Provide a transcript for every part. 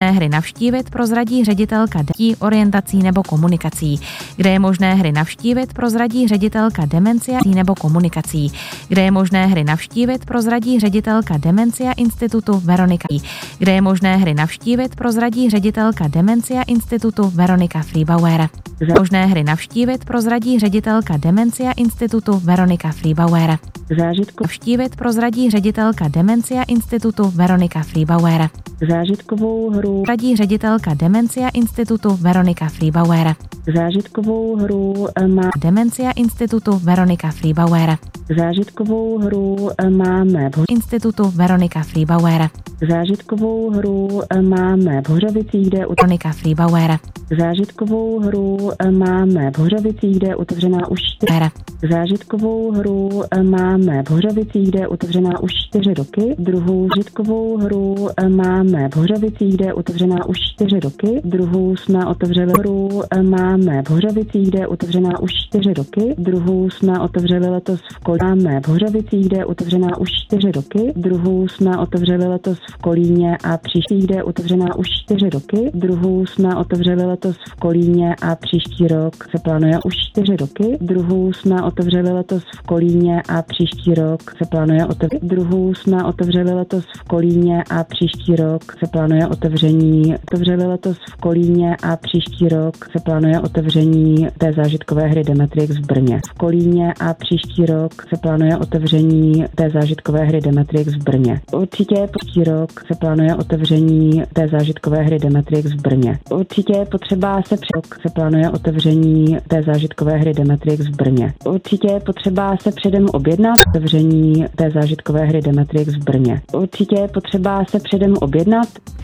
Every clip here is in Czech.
možné hry navštívit, prozradí ředitelka orientací nebo komunikací. Kde je možné hry navštívit, prozradí ředitelka demencia nebo komunikací. Kde je možné hry navštívit, prozradí ředitelka Demencia Institutu Veronika. Kde je možné hry navštívit, prozradí ředitelka Demencia Institutu Veronika Freebauer. Možné hry navštívit, prozradí ředitelka Demencia Institutu Veronika Freebauer. Zážitku navštívit, prozradí ředitelka Demencia Institutu Veronika Freebauer. Zážitkovou hru Prozradí ředitelka Demencia Institutu Veronika Freebauer. Zážitkovou hru má Demencia Institutu Veronika Freebauer. Zážitkovou hru máme v Institutu Veronika Freebauer. Zážitkovou hru máme v Hořovicích, kde je Veronika Freebauer. Zážitkovou hru máme v Hořovicích, kde je otevřená už 4. Zážitkovou hru máme v Hořovicích, kde je otevřená už 4 roky. Druhou zážitkovou hru máme v Hořovicích, kde je otevřená už 4 roky. Druhou jsme otevřeli hru máme v Hořovicích, kde je otevřená už 4 roky. Druhou jsme otevřeli letos v Kolíně v Hořovicích, kde je otevřená už 4 roky. Druhou jsme otevřeli letos v Kolíně a příští, kde je otevřená už 4 roky. Druhou jsme otevřeli letos v Kolíně a příští rok se plánuje už 4 roky. Druhou jsme otevřeli letos v Kolíně a příští rok se plánuje otevření. Druhou jsme otevřeli letos v Kolíně a příští rok se plánuje otevření. Otevřeli letos v Kolíně a příští rok se plánuje otevření té zážitkové hry Demetrix v Brně. V Kolíně a příští rok se plánuje otevření té zážitkové hry Demetrix v Brně. Určitě příští rok se plánuje otevření té zážitkové hry Demetrix v Brně. Určitě je potřeba se plánuje otevření té zážitkové hry Demetrix v Brně. Určitě je potřeba se předem objednat otevření té zážitkové hry Demetrix v Brně. Určitě je potřeba se předem objednat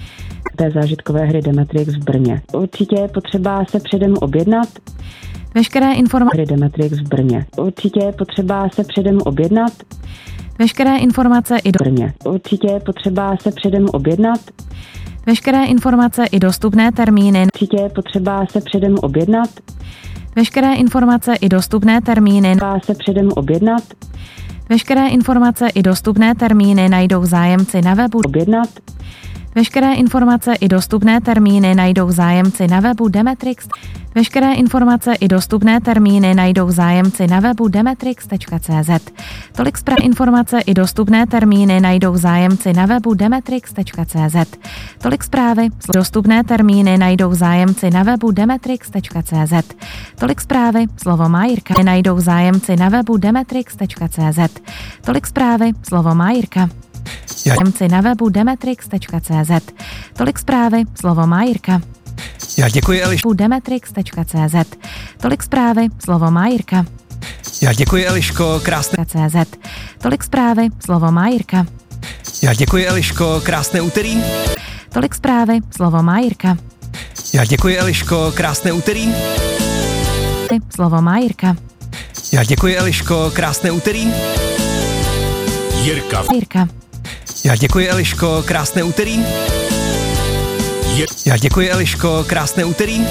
té zážitkové hry Demetrix v Brně. Určitě je potřeba se předem objednat veškeré informace hry Demetrix v Brně. Určitě je potřeba se předem objednat veškeré informace i do Brně. Určitě je potřeba se předem objednat veškeré informace i dostupné termíny. Určitě je potřeba se předem objednat Veškeré informace i dostupné termíny. se předem objednat Veškeré informace i dostupné termíny najdou zájemci na webu. objednat Veškeré informace i dostupné termíny najdou zájemci na webu Demetrix. Veškeré informace i dostupné termíny najdou zájemci na webu demetrix.cz. Tolik zpráv informace i dostupné termíny najdou zájemci na webu demetrix.cz. Tolik zprávy dostupné termíny najdou zájemci na webu demetrix.cz. Tolik zprávy slovo má Jirka najdou zájemci na webu demetrix.cz. Tolik zprávy slovo má Jirka. Zájemci na webu demetrix.cz. Tolik zprávy slovo má Jirka. Já děkuji Elišku. Demetrix.cz. Tolik zprávy slovo má Jirka. Já děkuji Eliško, krásné CZ. Tolik zprávy slovo má Jirka. Já děkuji Eliško, krásné úterý. Tolik zprávy slovo má Jirka. Já děkuji Eliško, krásné úterý. Slovo má Jirka. Já děkuji Eliško, krásné úterý. Jirka. Já děkuji Eliško, krásné úterý. Já děkuji Eliško, krásné úterý.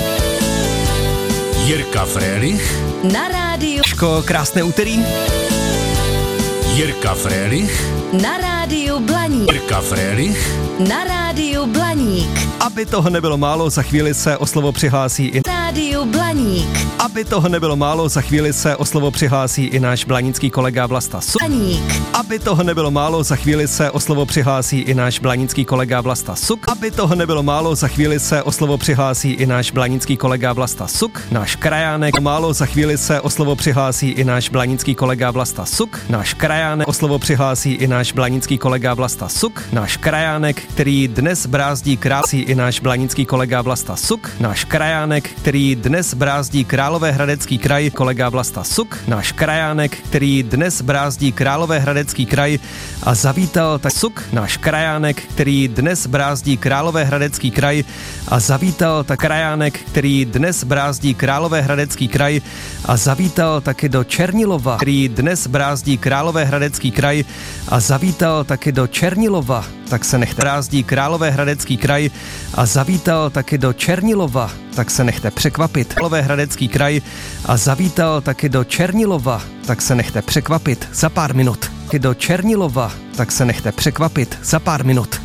Jirka Frélich na rádiu. Eliško, krásné úterý. Jirka Frélich Na rádiu Blaník. Jirka Frélich Na rádiu Blaník. Aby toho nebylo málo, za chvíli se o slovo přihlásí i Rádiu Blaník. Aby toho nebylo málo, za chvíli se o slovo přihlásí i náš blanický kolega Vlasta Suk. Blaník. Aby toho nebylo málo, za chvíli se o slovo přihlásí i náš blanický kolega Vlasta Suk. Aby toho nebylo málo, za chvíli se o slovo přihlásí i náš blanický kolega Vlasta Suk, náš krajánek. Málo, za chvíli se o slovo přihlásí i náš blanický kolega Vlasta Suk, náš krajánek. O slovo přihlásí i náš blanický kolega Vlasta Suk, náš krajánek, který dnes brázdí králí i náš blanický kolega Vlasta Suk, náš krajánek, který dnes brázdí Královéhradecký kraj, kolega Vlasta Suk, náš krajánek, který dnes brázdí Královéhradecký kraj a zavítal tak Suk, náš krajánek, který dnes brázdí Královéhradecký kraj a zavítal tak krajánek, který dnes brázdí Královéhradecký kraj a zavítal taky do Černilova, který dnes brázdí Královéhradecký kraj a zavítal taky do Černilova, tak se nechte brázdí Královéhradecký kraj a zavítal taky do Černilova, tak se nechte překvapit. Královéhradecký kraj a zavítal taky do Černilova, tak se nechte překvapit za pár minut. Do Černilova, tak se nechte překvapit za pár minut.